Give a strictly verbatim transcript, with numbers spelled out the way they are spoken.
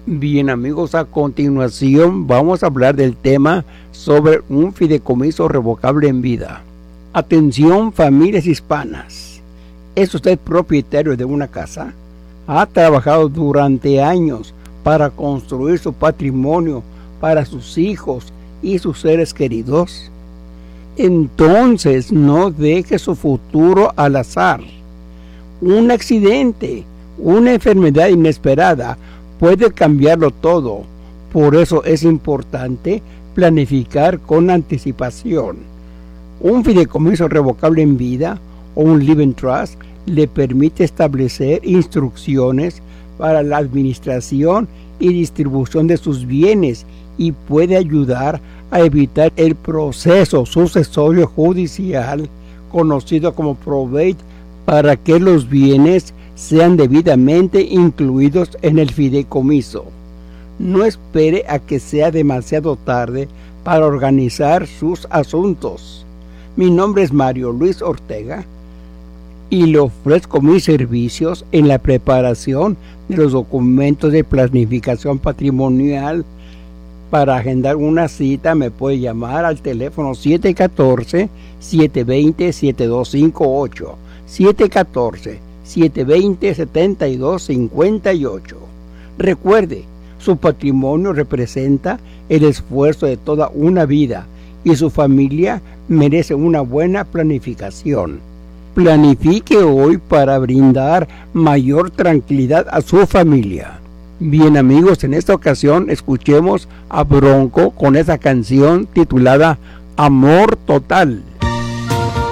Bien amigos, a continuación vamos a hablar del tema sobre un fideicomiso revocable en vida. Atención familias hispanas, ¿es usted propietario de una casa? ¿Ha trabajado durante años para construir su patrimonio para sus hijos y sus seres queridos? Entonces no deje su futuro al azar. Un accidente, una enfermedad inesperada puede cambiarlo todo. Por eso es importante planificar con anticipación. Un fideicomiso revocable en vida o un living trust le permite establecer instrucciones para la administración y distribución de sus bienes y puede ayudar a evitar el proceso sucesorio judicial conocido como probate para que los bienes sean debidamente incluidos en el fideicomiso. No espere a que sea demasiado tarde para organizar sus asuntos. Mi nombre es Mario Luis Ortega y le ofrezco mis servicios en la preparación de los documentos de planificación patrimonial. Para agendar una cita me puede llamar al teléfono siete uno cuatro, siete dos cero, siete dos cinco ocho, siete uno cuatro, siete dos cero, siete dos cinco ocho. Recuerde, su patrimonio representa el esfuerzo de toda una vida y su familia merece una buena planificación. Planifique hoy para brindar mayor tranquilidad a su familia. Bien amigos, en esta ocasión escuchemos a Bronco con esa canción titulada Amor Total.